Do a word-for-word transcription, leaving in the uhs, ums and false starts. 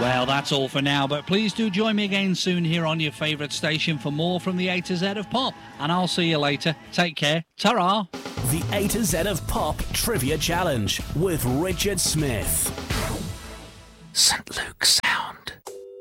Well, that's all for now, but please do join me again soon here on your favourite station for more from the A to Z of Pop. And I'll see you later. Take care. Ta-ra! The A to Z of Pop Trivia Challenge with Richard Smith. Saint Luke's.